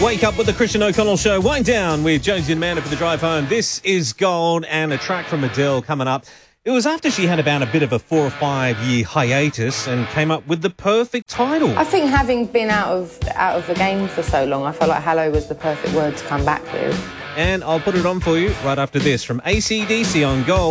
Wake up with the Christian O'Connell Show. Wind down with Jonesy and Amanda for the drive home. This is Gold, and a track from Adele coming up. It was after she had about a bit of a 4 or 5 year hiatus and came up with the perfect title. I think having been out of the game for so long, I felt like Hello was the perfect word to come back with. And I'll put it on for you right after this from AC/DC on Gold.